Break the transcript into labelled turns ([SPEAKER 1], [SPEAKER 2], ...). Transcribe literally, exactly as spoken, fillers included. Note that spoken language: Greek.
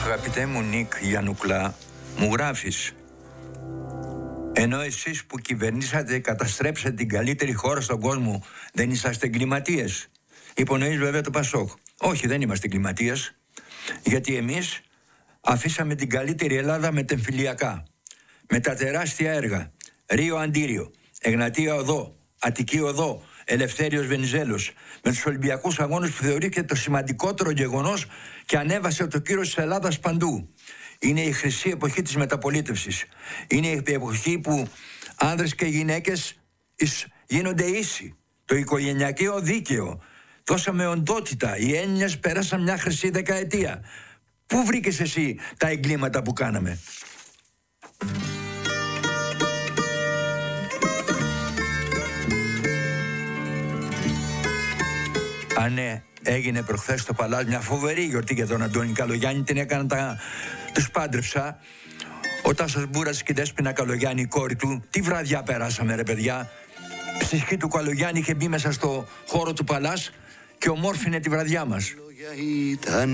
[SPEAKER 1] Αγαπητέ μου Νίκ Γιαννουκλά, μου γράφεις: ενώ εσείς που κυβερνήσατε καταστρέψατε την καλύτερη χώρα στον κόσμο, δεν είσαστε εγκληματίες? Υπονοείς βέβαια το Πασόκ. Όχι, δεν είμαστε εγκληματίες, γιατί εμείς αφήσαμε την καλύτερη Ελλάδα με τεμφυλιακά, με τα τεράστια έργα Ρίο Αντίριο, Εγνατία Οδό, Αττική Οδό, Ελευθέριος Βενιζέλος, με τους Ολυμπιακούς Αγώνες που θεωρείται το σημαντικότερο γεγονός και ανέβασε το κύρος της Ελλάδας παντού. Είναι η χρυσή εποχή της μεταπολίτευσης. Είναι η εποχή που άνδρες και γυναίκες γίνονται ίσοι. Το οικογενειακό δίκαιο. Δώσαμε οντότητα. Οι Έλληνες πέρασαν μια χρυσή δεκαετία. Πού βρήκες εσύ τα εγκλήματα που κάναμε? Αν ναι, έγινε προχθές στο Παλάζ μια φοβερή γιορτή για τον Αντώνη Καλογιάννη, την έκανα, τα... τους πάντρεψα. Ο Τάσος Μπούρας και η Δέσποινα Καλογιάννη, η κόρη του, τι βραδιά περάσαμε ρε παιδιά. Ψυχή του Καλογιάννη είχε μπει μέσα στο χώρο του Παλάζ και ομόρφινε τη βραδιά μας.